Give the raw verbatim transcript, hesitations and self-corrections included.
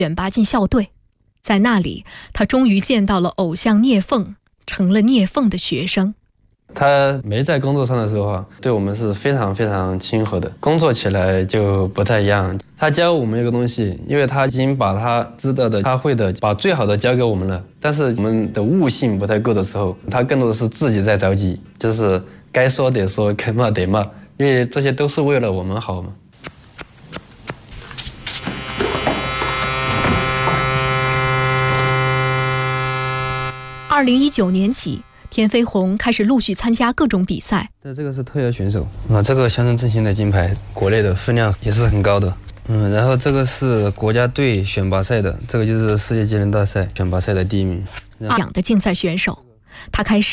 选拔进校队。在那里，他终于见到了偶像聂凤，成了聂凤的学生。 他没在工作上的时候啊，对我们是非常非常亲和的，工作起来就不太一样。他教我们一个东西，因为他已经把他知道的、他会的，把最好的教给我们了。但是我们的悟性不太够的时候，他更多的是自己在着急，就是该说得说，该骂得骂，因为这些都是为了我们好嘛。 二零一九年起，田飞鸿开始陆续参加各种比赛。 那这个是特邀选手啊，这个乡村振兴的金牌，国内的分量也是很高的。嗯，然后这个是国家队选拔赛的，这个就是世界技能大赛选拔赛的第一名。 养的竞赛选手，他开始